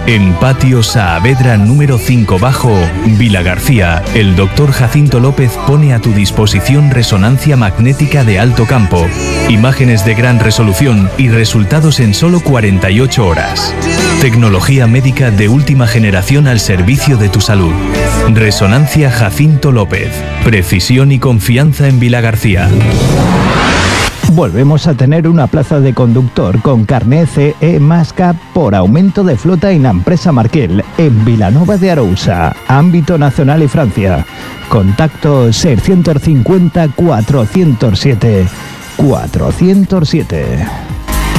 En Patio Saavedra número 5 bajo, Vilagarcía, el Dr. Jacinto López pone a tu disposición resonancia magnética de alto campo, imágenes de gran resolución y resultados en solo 48 horas. Tecnología médica de última generación al servicio de tu salud. Resonancia Jacinto López. Precisión y confianza en Vilagarcía. Volvemos a tener una plaza de conductor con carné CE Masca por aumento de flota en la empresa Markel en Vilanova de Arousa, ámbito nacional y Francia. Contacto 650 407 407.